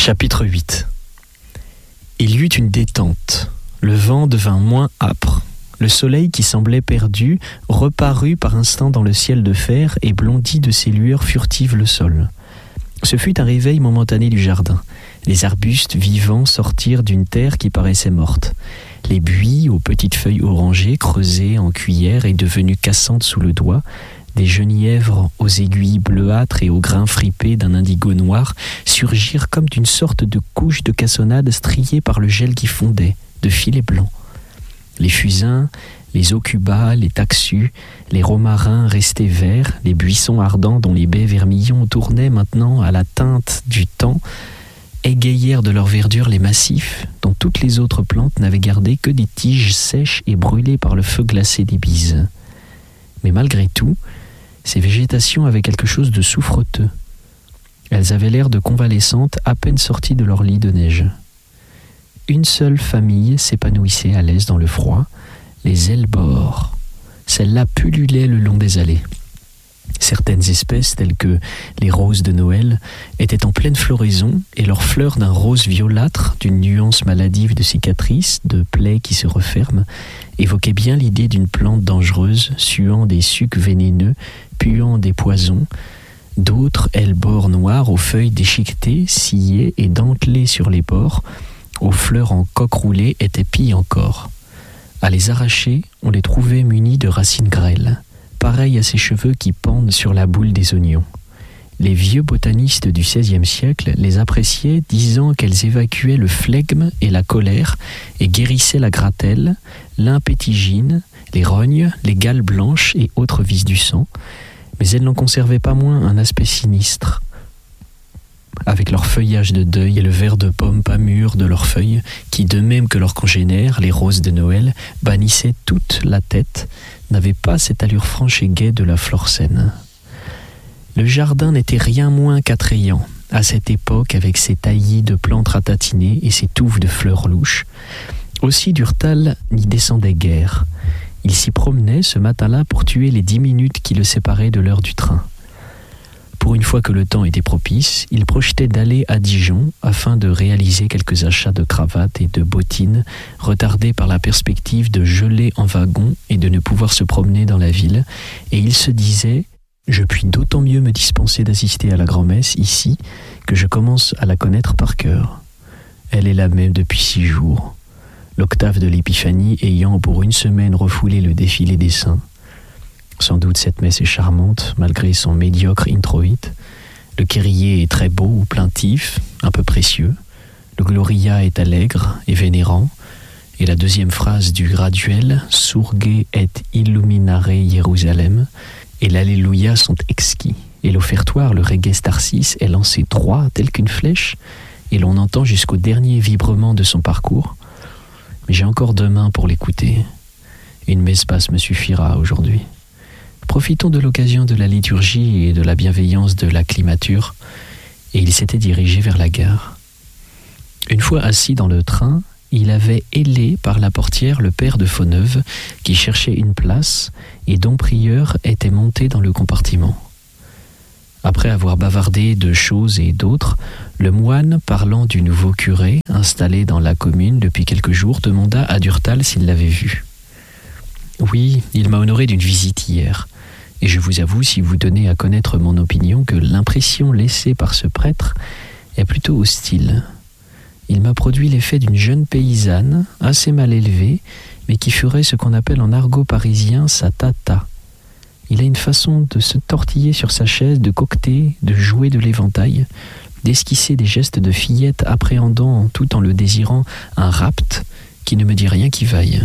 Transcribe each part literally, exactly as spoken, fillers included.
Chapitre huit. Il y eut une détente. Le vent devint moins âpre. Le soleil qui semblait perdu reparut par instant dans le ciel de fer et blondit de ses lueurs furtives le sol. Ce fut un réveil momentané du jardin. Les arbustes vivants sortirent d'une terre qui paraissait morte. Les buis aux petites feuilles orangées, creusées en cuillère et devenues cassantes sous le doigt, des genièvres aux aiguilles bleuâtres et aux grains fripés d'un indigo noir surgirent comme d'une sorte de couche de cassonade striée par le gel qui fondait, de filets blancs. Les fusains, les aucubas, les taxus, les romarins restés verts, les buissons ardents dont les baies vermillons tournaient maintenant à la teinte du temps, égayèrent de leur verdure les massifs dont toutes les autres plantes n'avaient gardé que des tiges sèches et brûlées par le feu glacé des bises. Mais malgré tout, ces végétations avaient quelque chose de souffreteux. Elles avaient l'air de convalescentes à peine sorties de leur lit de neige. Une seule famille s'épanouissait à l'aise dans le froid, les hellebores. Celles-là pullulaient le long des allées. Certaines espèces, telles que les roses de Noël, étaient en pleine floraison et leurs fleurs d'un rose violâtre, d'une nuance maladive de cicatrices, de plaies qui se referment, évoquaient bien l'idée d'une plante dangereuse, suant des sucs vénéneux, puant des poisons. D'autres hellebores noirs aux feuilles déchiquetées, sciées et dentelées sur les bords, aux fleurs en coque roulée étaient pires encore. À les arracher, on les trouvait munis de racines grêles, pareilles à ces cheveux qui pendent sur la boule des oignons. Les vieux botanistes du seizième siècle les appréciaient, disant qu'elles évacuaient le flegme et la colère et guérissaient la gratelle, l'impétigine, les rognes, les gales blanches et autres vices du sang, mais elles n'en conservaient pas moins un aspect sinistre. Avec leur feuillage de deuil et le vert de pomme pas mûr de leurs feuilles, qui, de même que leurs congénères, les roses de Noël, bannissaient toute la tête, n'avaient pas cette allure franche et gaie de la flore saine. Le jardin n'était rien moins qu'attrayant, à cette époque, avec ses taillis de plantes ratatinées et ses touffes de fleurs louches. Aussi Durtal n'y descendait guère. Il s'y promenait ce matin-là pour tuer les dix minutes qui le séparaient de l'heure du train. Pour une fois que le temps était propice, il projetait d'aller à Dijon afin de réaliser quelques achats de cravates et de bottines, retardés par la perspective de geler en wagon et de ne pouvoir se promener dans la ville, et il se disait « Je puis d'autant mieux me dispenser d'assister à la grand-messe ici que je commence à la connaître par cœur. Elle est la même depuis six jours, l'octave de l'Épiphanie ayant pour une semaine refoulé le défilé des saints. Sans doute cette messe est charmante, malgré son médiocre introïte. Le kyrie est très beau ou plaintif, un peu précieux. Le gloria est allègre et vénérant. Et la deuxième phrase du graduel, Surge et illuminare Jérusalem, et l'Alléluia sont exquis. Et l'offertoire, le Reges Tarsis, est lancé droit, tel qu'une flèche, et l'on entend jusqu'au dernier vibrement de son parcours. Mais j'ai encore deux mains pour l'écouter. Une messe basse me suffira aujourd'hui. Profitons de l'occasion de la liturgie et de la bienveillance de l'acclimature, et il s'était dirigé vers la gare. Une fois assis dans le train, il avait hélé par la portière le père de Fauneuve, qui cherchait une place, et dont Prieur était monté dans le compartiment. Après avoir bavardé de choses et d'autres, le moine, parlant du nouveau curé, installé dans la commune depuis quelques jours, demanda à Durtal s'il l'avait vu. « Oui, il m'a honoré d'une visite hier. Et je vous avoue, si vous donnez à connaître mon opinion, que l'impression laissée par ce prêtre est plutôt hostile. Il m'a produit l'effet d'une jeune paysanne, assez mal élevée, mais qui ferait ce qu'on appelle en argot parisien sa tata. Il a une façon de se tortiller sur sa chaise, de coqueter, de jouer de l'éventail, d'esquisser des gestes de fillette appréhendant, tout en le désirant, un rapt qui ne me dit rien qui vaille.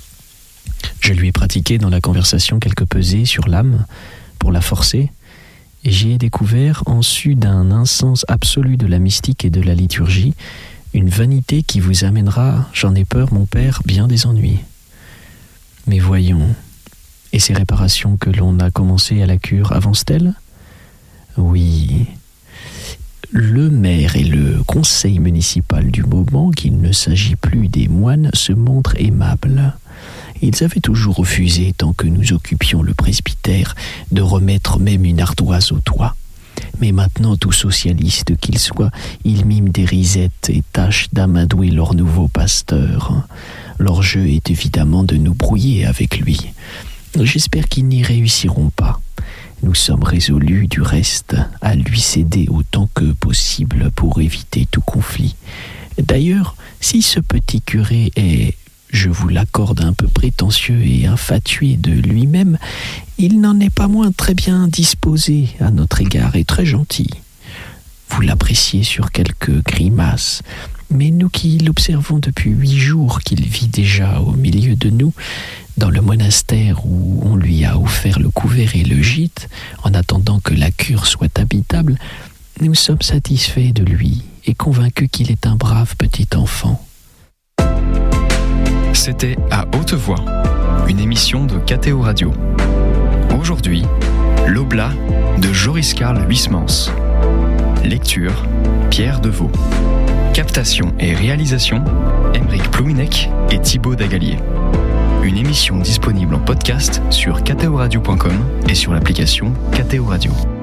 Je lui ai pratiqué dans la conversation quelques pesées sur l'âme pour la forcer, et j'y ai découvert, en su d'un insens absolu de la mystique et de la liturgie, une vanité qui vous amènera, j'en ai peur, mon père, bien des ennuis. Mais voyons, et ces réparations que l'on a commencées à la cure avancent-elles ? Oui. Le maire et le conseil municipal du moment, qu'il ne s'agit plus des moines, se montrent aimables. Ils avaient toujours refusé, tant que nous occupions le presbytère, de remettre même une ardoise au toit. Mais maintenant, tout socialiste qu'il soit, ils miment des risettes et tâchent d'amadouer leur nouveau pasteur. Leur jeu est évidemment de nous brouiller avec lui. J'espère qu'ils n'y réussiront pas. Nous sommes résolus, du reste, à lui céder autant que possible pour éviter tout conflit. D'ailleurs, si ce petit curé est, je vous l'accorde, un peu prétentieux et infatué de lui-même, il n'en est pas moins très bien disposé à notre égard et très gentil. Vous l'appréciez sur quelques grimaces, mais nous qui l'observons depuis huit jours qu'il vit déjà au milieu de nous, dans le monastère où on lui a offert le couvert et le gîte, en attendant que la cure soit habitable, nous sommes satisfaits de lui et convaincus qu'il est un brave petit enfant. C'était À Haute Voix, une émission de K T O Radio. Aujourd'hui, L'Oblat de Joris Karl Huysmans. Lecture, Pierre Deveau. Captation et réalisation, Aymeric Plouminec et Thibaut Dagalier. Une émission disponible en podcast sur k t o radio point com et sur l'application K T O Radio.